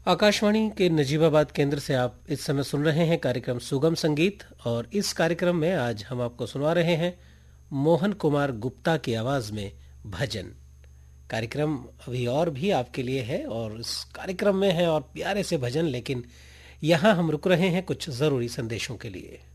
आकाशवाणी के नजीबाबाद केंद्र से आप इस समय सुन रहे हैं कार्यक्रम सुगम संगीत। और इस कार्यक्रम में आज हम आपको सुनवा रहे हैं मोहन कुमार गुप्ता की आवाज में भजन। कार्यक्रम अभी और भी आपके लिए है और इस कार्यक्रम में है और प्यारे से भजन, लेकिन यहाँ हम रुक रहे हैं कुछ जरूरी संदेशों के लिए।